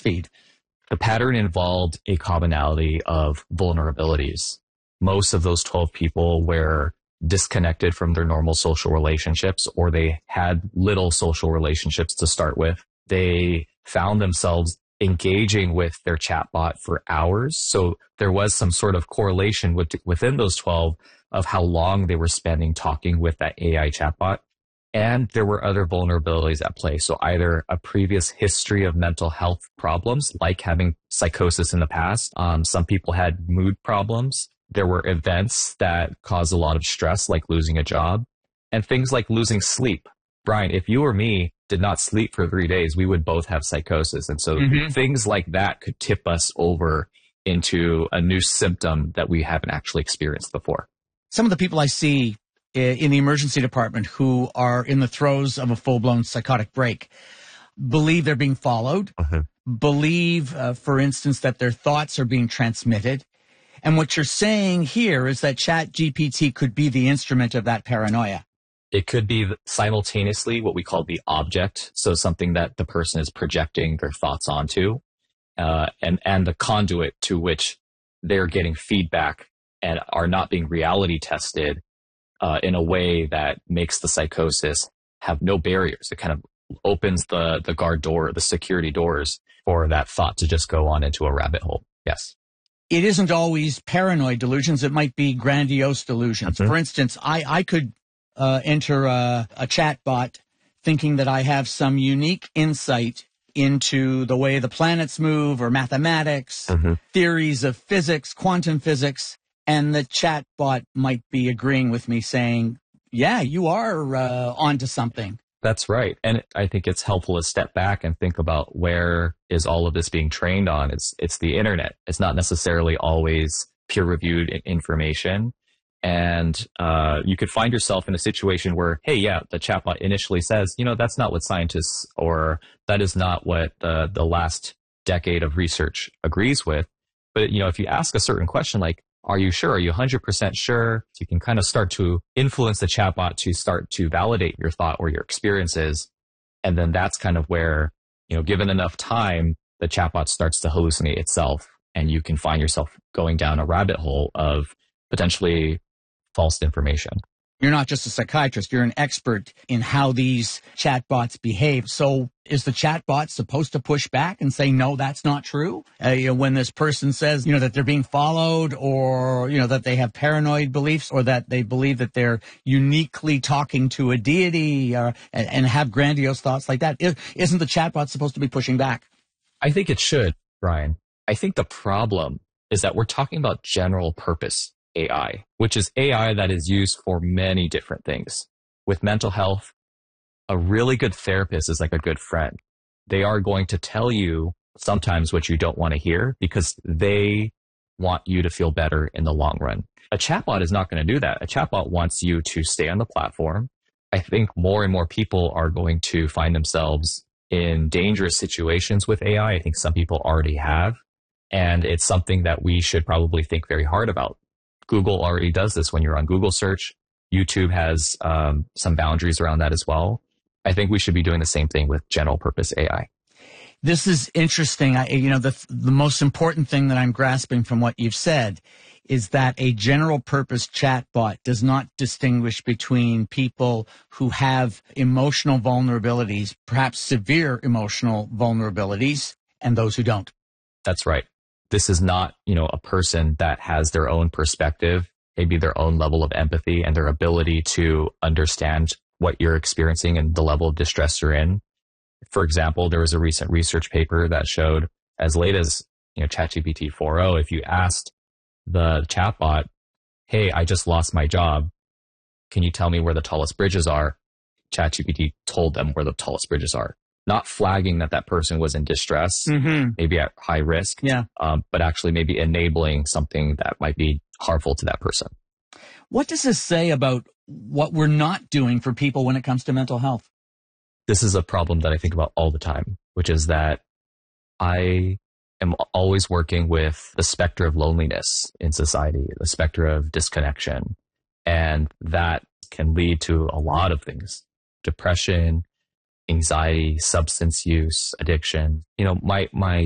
feed? The pattern involved a commonality of vulnerabilities. Most of those 12 people were disconnected from their normal social relationships, or they had little social relationships to start with. They found themselves engaging with their chatbot for hours. So there was some sort of correlation within those 12 of how long they were spending talking with that AI chatbot. And there were other vulnerabilities at play. So either a previous history of mental health problems, like having psychosis in the past. Some people had mood problems. There were events that caused a lot of stress, like losing a job, and things like losing sleep. Brian, if you or me did not sleep for 3 days, we would both have psychosis. And so things like that could tip us over into a new symptom that we haven't actually experienced before. Some of the people I see in the emergency department who are in the throes of a full-blown psychotic break believe they're being followed, believe, for instance, that their thoughts are being transmitted. And what you're saying here is that ChatGPT could be the instrument of that paranoia. It could be simultaneously what we call the object, so something that the person is projecting their thoughts onto, and the conduit to which they're getting feedback and are not being reality tested in a way that makes the psychosis have no barriers. It kind of opens the guard door, the security doors for that thought to just go on into a rabbit hole. Yes. It isn't always paranoid delusions. It might be grandiose delusions. For instance, I could enter a chat bot thinking that I have some unique insight into the way the planets move or mathematics, theories of physics, quantum physics, and the chat bot might be agreeing with me saying, yeah, you are onto something. That's right. And I think it's helpful to step back and think about where is all of this being trained on. It's the internet. It's not necessarily always peer-reviewed information. And you could find yourself in a situation where, hey, yeah, the chatbot initially says, that's not what scientists, or that is not what the last decade of research agrees with. But, if you ask a certain question like, are you sure? Are you 100% sure? So you can kind of start to influence the chatbot to start to validate your thought or your experiences. And then that's kind of where, given enough time, the chatbot starts to hallucinate itself, and you can find yourself going down a rabbit hole of potentially false information. You're not just a psychiatrist, you're an expert in how these chatbots behave. So is the chatbot supposed to push back and say, no, that's not true? When this person says, that they're being followed, or, that they have paranoid beliefs, or that they believe that they're uniquely talking to a deity, and have grandiose thoughts like that. Isn't the chatbot supposed to be pushing back? I think it should, Brian. I think the problem is that we're talking about general purpose AI, which is AI that is used for many different things. With mental health, a really good therapist is like a good friend. They are going to tell you sometimes what you don't want to hear because they want you to feel better in the long run. A chatbot is not going to do that. A chatbot wants you to stay on the platform. I think more and more people are going to find themselves in dangerous situations with AI. I think some people already have, and it's something that we should probably think very hard about. Google already does this when you're on Google search. YouTube has some boundaries around that as well. I think we should be doing the same thing with general purpose AI. This is interesting. The most important thing that I'm grasping from what you've said is that a general purpose chatbot does not distinguish between people who have emotional vulnerabilities, perhaps severe emotional vulnerabilities, and those who don't. That's right. This is not, a person that has their own perspective, maybe their own level of empathy and their ability to understand what you're experiencing and the level of distress you're in. For example, there was a recent research paper that showed as late as, ChatGPT 4.0, if you asked the chatbot, hey, I just lost my job, can you tell me where the tallest bridges are? ChatGPT told them where the tallest bridges are. Not flagging that person was in distress, maybe at high risk, but actually maybe enabling something that might be harmful to that person. What does this say about what we're not doing for people when it comes to mental health? This is a problem that I think about all the time, which is that I am always working with the specter of loneliness in society, the specter of disconnection, and that can lead to a lot of things: depression, anxiety, substance use, addiction. My